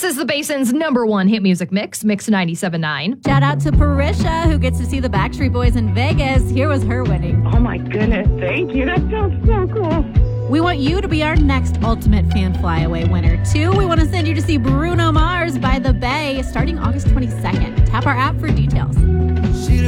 This is the Basin's #1 hit music mix, Mix 97.9. Shout out to Parisha, who gets to see the Backstreet Boys in Vegas. Here was her winning. Oh my goodness, thank you. That sounds so cool. We want you to be our next Ultimate Fan Flyaway winner, too. We want to send you to see Bruno Mars by the Bay starting August 22nd. Tap our app for details.